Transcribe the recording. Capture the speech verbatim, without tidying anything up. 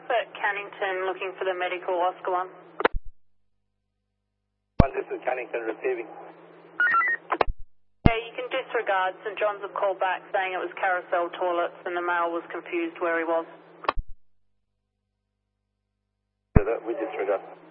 at Cannington looking for the medical, Oscar one. One, this is Cannington receiving. Yeah, you can disregard. St John's have called back saying it was carousel toilets and the male was confused where he was. So that we disregard.